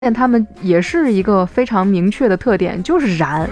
他们也是一个非常明确的特点，就是燃，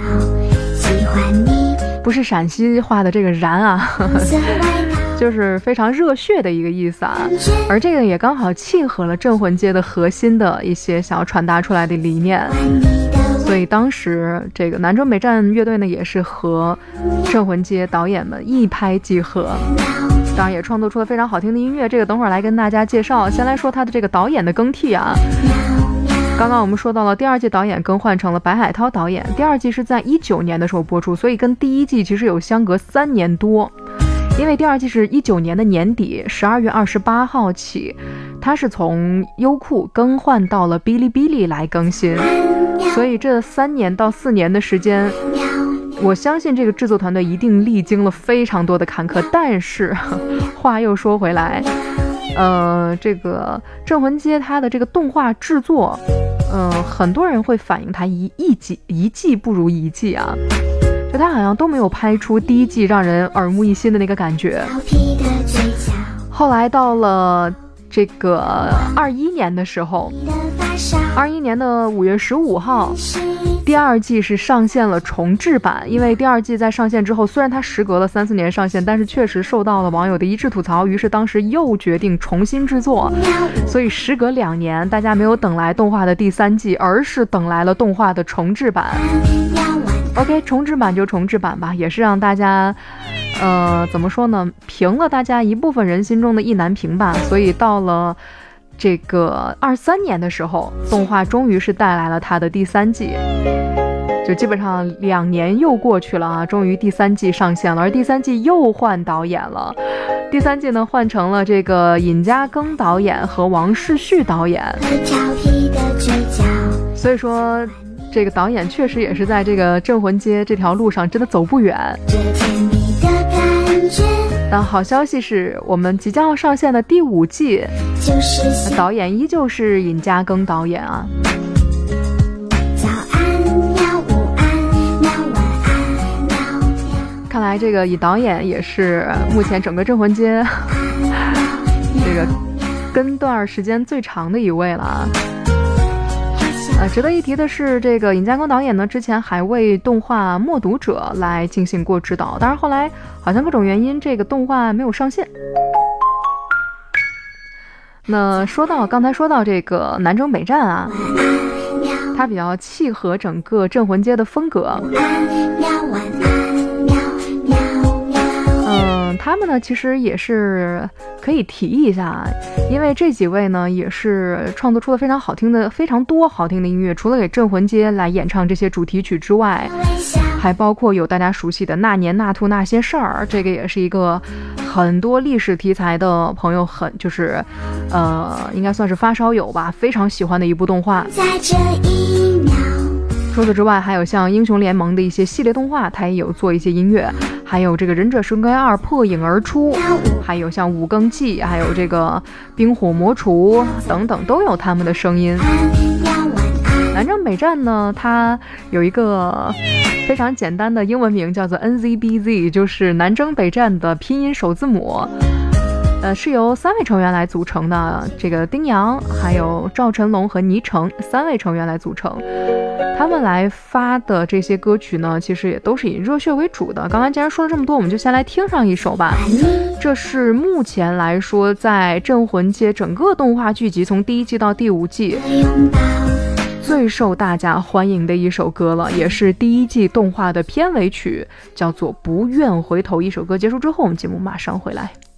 不是陕西话的这个燃啊，就是非常热血的一个意思啊。而这个也刚好契合了镇魂街的核心的一些想要传达出来的理念。所以当时这个南征北战乐队呢，也是和镇魂街导演们一拍即合，当然也创作出了非常好听的音乐。这个等会儿来跟大家介绍。先来说他的这个导演的更替啊。刚刚我们说到了第二季导演更换成了白海涛导演，第二季是在19年的时候播出，所以跟第一季其实有相隔3年多。因为第二季是19年的年底12月28号起，它是从优酷更换到了哔哩哔哩来更新，所以这3年到4年的时间，我相信这个制作团队一定历经了非常多的坎坷。但是话又说回来，这个镇魂街它的这个动画制作，很多人会反映它一季不如一季啊，就它好像都没有拍出第一季让人耳目一新的那个感觉。后来到了这个21年的时候，21年的5月15号，第二季是上线了重制版。因为第二季在上线之后，虽然它时隔了3-4年上线，但是确实受到了网友的一致吐槽，于是当时又决定重新制作。所以时隔2年，大家没有等来动画的第3季，而是等来了动画的重制版。OK， 重制版就重制版吧，也是让大家怎么说呢，平了大家一部分人心中的意难平吧。所以到了这个23年的时候，动画终于是带来了它的第3季，就基本上2年又过去了啊，终于第3季上线了。而第3季又换导演了，第3季呢换成了这个尹家庚导演和王世旭导演。所以说这个导演确实也是在这个镇魂街这条路上真的走不远。但好消息是，我们即将要上线的第5季，导演依旧是尹家庚导演啊。看来这个尹导演也是目前整个镇魂街这个跟段时间最长的一位了啊。值得一提的是，这个尹家庚导演呢，之前还为动画《陌读者》来进行过指导，但是后来好像各种原因，这个动画没有上线。那刚才说到这个南征北战啊，它比较契合整个镇魂街的风格。他们呢其实也是可以提一下，因为这几位呢也是创作出了非常多好听的音乐，除了给镇魂街来演唱这些主题曲之外，还包括有大家熟悉的那年那兔那些事儿，这个也是一个很多历史题材的朋友就是应该算是发烧友吧，非常喜欢的一部动画。除此之外，还有像英雄联盟的一些系列动画，它也有做一些音乐，还有这个忍者神龟2破影而出，还有像五更记，还有这个冰火魔厨等等，都有他们的声音。南征北战呢，它有一个非常简单的英文名，叫做 NZBZ， 就是南征北战的拼音首字母。是由3位成员来组成的，这个丁阳、还有赵晨龙和倪橙3位成员来组成。他们来发的这些歌曲呢，其实也都是以热血为主的。刚刚既然说了这么多，我们就先来听上一首吧。这是目前来说在镇魂街整个动画剧集从第1季到第5季最受大家欢迎的一首歌了，也是第1季动画的片尾曲，叫做《不愿回头》。一首歌结束之后，我们节目马上回来。